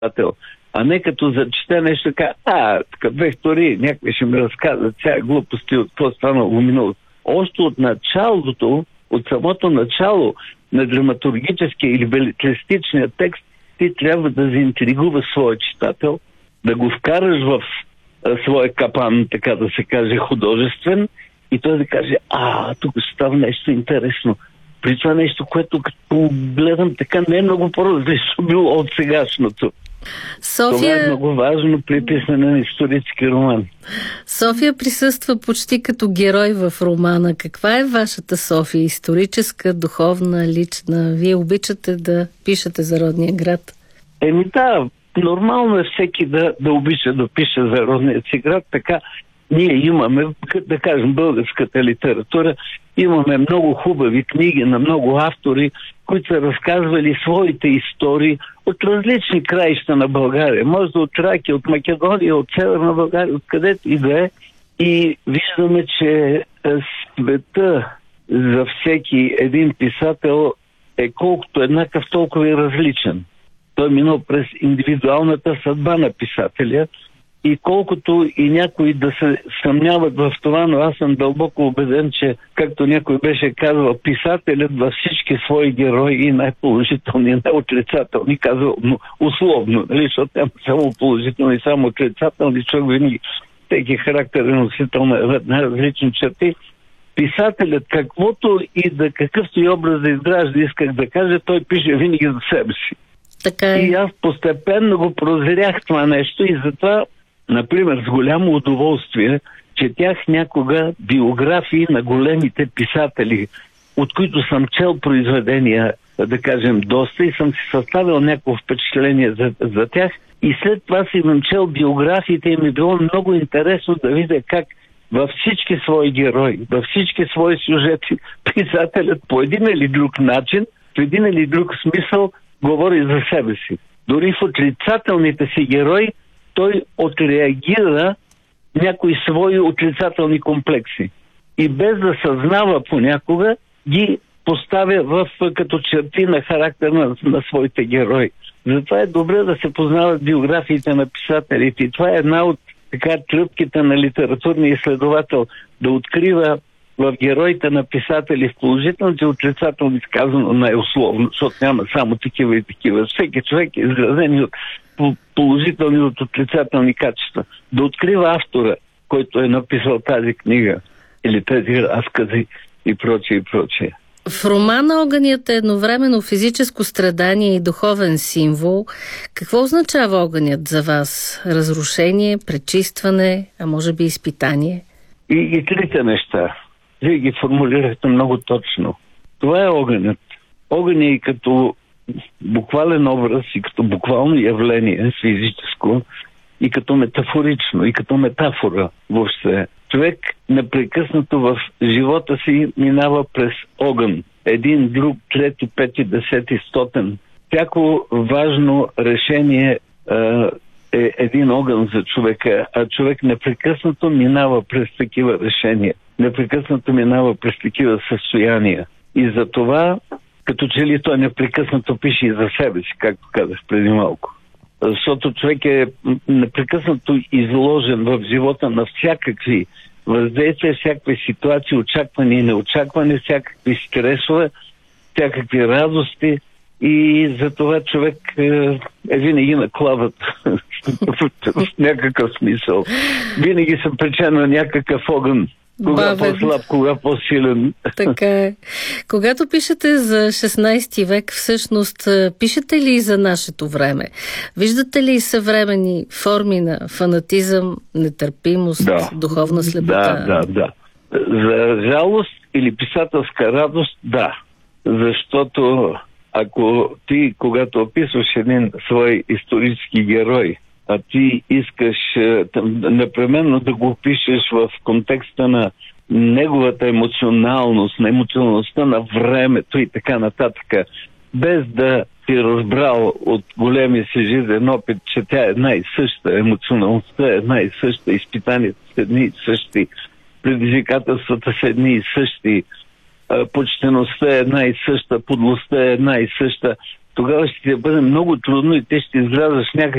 читател. А не като зачете нещо така, така вектори, някой ще ми разказва ця глупости от какво станало в миналото. Още от началото, от самото начало на драматургическия или белетристичния текст, ти трябва да заинтригуваш своя читател, да го вкараш в своя капан, така да се каже, художествен, и той да каже, тук става нещо интересно. При това нещо, което като гледам така, не е много по-различно било от сегашното. Това е много важно при писане на исторически роман. София присъства почти като герой в романа. Каква е вашата София? Историческа, духовна, лична? Вие обичате да пишете за родния град? Нормално е всеки да обича да пише за родния си град. Така ние имаме, да кажем, българската литература, имаме много хубави книги на много автори, които са разказвали своите истории от различни краища на България. Може да от Тракия, от Македония, от Северна България, откъдето и да е. И виждаме, че света за всеки един писател е колкото еднакъв, толкова и различен. Той минал през индивидуалната съдба на писателя и колкото и някои да се съмняват в това, но аз съм дълбоко убеден, че, както някой беше казал, писателят във всички свои герои, и най-положителни, и най-отрицателни, казал условно, защото няма само положителни, само отрицателни, човек винаги всеки характер е носител на различни черти. Писателят, какъвто и образ да изгражда, исках да кажа, той пише винаги за себе си. Така е. И аз постепенно го прозрях това нещо и затова, например, с голямо удоволствие, четях някога биографии на големите писатели, от които съм чел произведения, да кажем, доста, и съм си съставил някакво впечатление за тях. И след това си съм чел биографиите и ми е било много интересно да видя как във всички свои герои, във всички свои сюжети, писателят по един или друг начин, в един или друг смисъл говори за себе си. Дори в отрицателните си герои той отреагира някои свои отрицателни комплекси. И без да съзнава понякога, ги поставя като черти на характер на своите герои. Затова е добре да се познават биографиите на писателите. И това е една от тръпките на литературния изследовател, да открива в героите на писатели в положителните и отрицателни, сказано най-условно, защото няма само такива и такива. Всеки човек е изграден от положителни и от отрицателни качества. Да открива автора, който е написал тази книга или тези разкази и прочее, и прочее. В романа огънят е едновременно физическо страдание и духовен символ. Какво означава огънят за вас? Разрушение, пречистване, а може би изпитание? И трите неща. Вие ги формулирахте много точно. Това е огънят. Огън е и като буквален образ, и като буквално явление физическо, и като метафорично, и като метафора въобще. Човек непрекъснато в живота си минава през огън. Един, друг, трети, пети, десети, стотен. Всяко важно решение е един огън за човека, а човек непрекъснато минава през такива решения. Непрекъснато минава през такива състояния. И за това, като че ли той непрекъснато пише и за себе си, както казах преди малко. Защото човек е непрекъснато изложен в живота на всякакви въздействия, всякакви ситуации, очаквани и неочаквани, всякакви стресове, всякакви радости. И за това човек е винаги на клавата в някакъв смисъл. Винаги съм причина на някакъв огън. Кога по-слаб, кога по-силен. Така е. Когато пишете за 16 век, всъщност, пишете ли и за нашето време? Виждате ли съвременни форми на фанатизъм, нетърпимост, духовна слепота? Да. За жалост или писателска радост, да. Защото ако ти, когато описваш един свой исторически герой, а ти искаш непременно да го пишеш в контекста на неговата емоционалност, на емоционалността на времето и така нататък, без да си разбрал от големия си жизнен опит, че тя е една и съща, емоционалността е една и съща, изпитанията са едни и същи, предизвикателствата са едни и същи, почтеността е една и съща, подлостта е една и съща, тогава ще ти бъде много трудно и те ще излязат с някакви